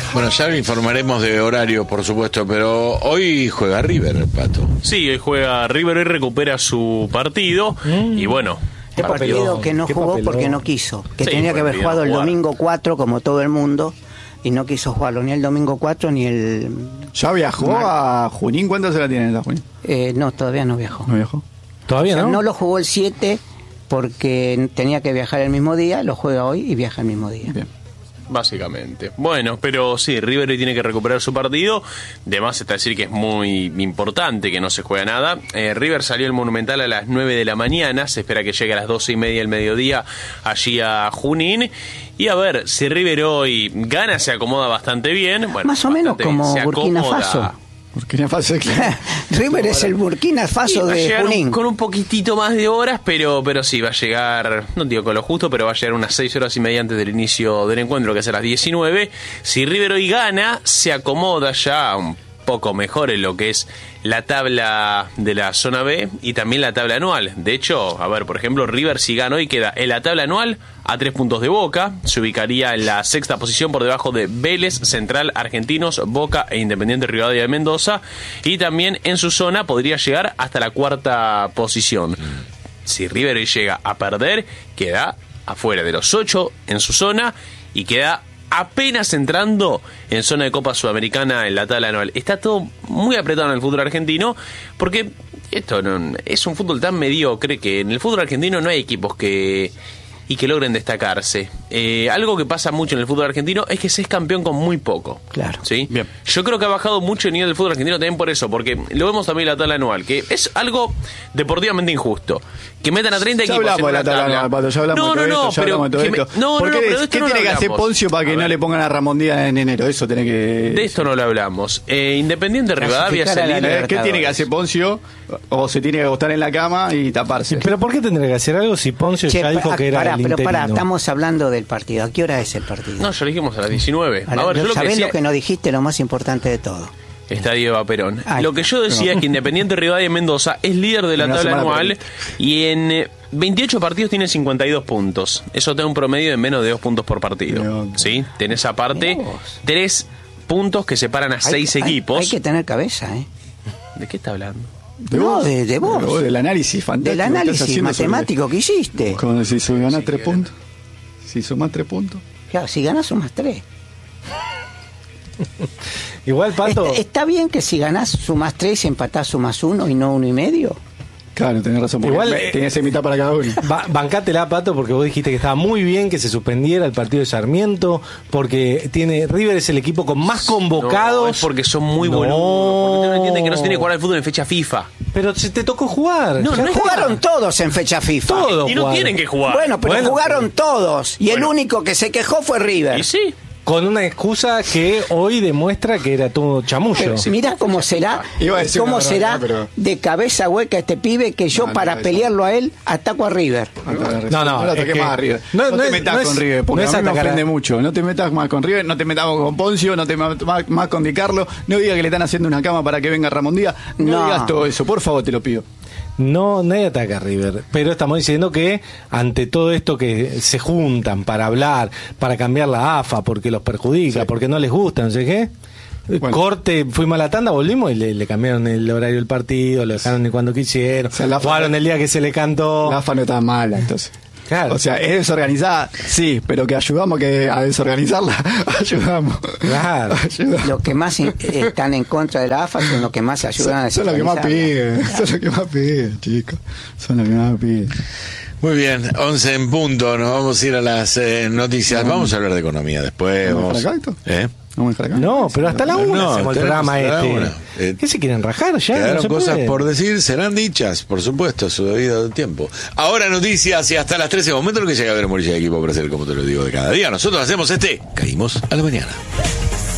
Bueno, ya le informaremos de horario, por supuesto, pero hoy juega River, Pato. Sí, hoy juega River, hoy recupera su partido y bueno. El partido que no jugó porque no quiso, que Sí, tenía que haber jugado el domingo 4 como todo el mundo y no quiso jugarlo ni el domingo 4 ni el... ¿Ya viajó a Junín? ¿Cuántas se la tienen a Junín? No, todavía no viajó. ¿No viajó? ¿Todavía no? No lo jugó el 7 porque tenía que viajar el mismo día, lo juega hoy y viaja el mismo día. Bien. Básicamente. Bueno, pero sí, River hoy tiene que recuperar su partido. De más está decir que es muy importante que no se juega nada. River salió el Monumental a las 9 de la mañana. Se espera que llegue a las 12:30 del mediodía allí a Junín. Y a ver, si River hoy gana, se acomoda bastante bien. Bueno, más o menos como Burkina Faso. Burkina Faso, claro. River es el Burkina Faso de Junín. Con un poquitito más de horas, pero sí, va a llegar, no digo con lo justo, pero va a llegar unas 6 horas y media antes del inicio del encuentro, que es a las 19. Si River hoy gana, se acomoda ya un poco mejor en lo que es la tabla de la zona B y también la tabla anual. De hecho, a ver, por ejemplo, River si gana hoy queda en la tabla anual a 3 puntos de Boca, se ubicaría en la 6ª posición por debajo de Vélez, Central, Argentinos, Boca e Independiente Rivadavia de Mendoza, y también en su zona podría llegar hasta la 4ª posición. Si River hoy llega a perder, queda afuera de los 8 en su zona y queda apenas entrando en zona de Copa Sudamericana en la tabla anual. Está todo muy apretado en el fútbol argentino porque esto no, es un fútbol tan mediocre que en el fútbol argentino no hay equipos que logren destacarse. Algo que pasa mucho en el fútbol argentino es que se es campeón con muy poco. Claro. ¿Sí? Bien. Yo creo que ha bajado mucho el nivel del fútbol argentino también por eso, porque lo vemos también en la tabla anual, que es algo deportivamente injusto. Que metan a 30 Ya equipos hablamos de la tabla anual, Pato, ya hablamos de todo esto, ya hablamos de todo esto. ¿Qué tiene que hacer Poncio para que no le pongan a Ramón Díaz en enero? Eso tiene que... De esto no lo hablamos. Independiente Rivadavia es el líder. ¿Qué tiene que hacer Poncio? O se tiene que acostar en la cama y taparse. ¿Pero por qué tendría que hacer algo si Poncio ya dijo que era el interino? Estamos hablando del partido. ¿A qué hora es el partido? No, ya lo dijimos a las 19. A ver, ¿sabés lo que no dijiste? Lo más importante de todo. Estadio Eva Perón. Ay, lo que yo decía es que Independiente Rivadavia de Mendoza es líder de la tabla anual y en 28 partidos tiene 52 puntos. Eso te da un promedio de menos de 2 puntos por partido. ¿Sí? Tenés aparte 3 puntos que separan a 6 equipos. Hay que tener cabeza, ¿eh? ¿De qué está hablando? De vos. Del análisis fantástico. Del análisis matemático que hiciste. Como si ganás 3 puntos. Si sumás 3 puntos. Claro, si ganás sumas 3. Igual, Pato... ¿Está bien que si ganás sumas 3 y empatás sumas 1 y no 1,5? Claro, tenés razón. Igual tenés mitad para cada uno. Bancátela, Pato, porque vos dijiste que estaba muy bien que se suspendiera el partido de Sarmiento, porque River es el equipo con más convocados. No, es porque son muy boludos. Porque ustedes no entienden que no se tiene que jugar al fútbol en fecha FIFA. Pero se te tocó jugar. No jugaron todos en fecha FIFA. Todos y no tienen que jugar. Bueno, pero jugaron todos. Y el único que se quejó fue River. ¿Y sí? Con una excusa que hoy demuestra que era todo chamullo. Mirá cómo será, pero... de cabeza hueca este pibe que yo para pelearlo a él ataco a River. No lo ataques más a River. No te metas con River, porque a mí me ofende mucho. No te metas más con River, no te metas con Poncio, no te metas más con Di Carlo. No digas que le están haciendo una cama para que venga Ramón Díaz. No digas todo eso, por favor, te lo pido. No, nadie ataca a River, pero estamos diciendo que ante todo esto que se juntan para hablar, para cambiar la AFA, porque los perjudica, porque no les gusta, no sé qué. Bueno. Corte, fuimos a la tanda, volvimos y le cambiaron el horario del partido, lo dejaron de cuando quisieron, jugaron el día que se le cantó. La AFA no está mala, entonces. Claro. O sea, es desorganizada, sí, pero que ayudamos a desorganizarla, ayudamos. Claro. Los que más están en contra de la AFA son los que más ayudan a desorganizarla. Son los que más piden, chicos. Son los que más piden. Muy bien, 11 en punto, nos vamos a ir a las noticias. Vamos a hablar de economía después. No, pero hasta la 1 hacemos el programa ¿Qué se quieren rajar ya? Quedaron cosas por decir, serán dichas, por supuesto, a su debido tiempo. Ahora noticias y hasta las 13, momento en el que llega a ver Morilla de equipo para hacer como te lo digo de cada día. Nosotros hacemos Caímos a la mañana.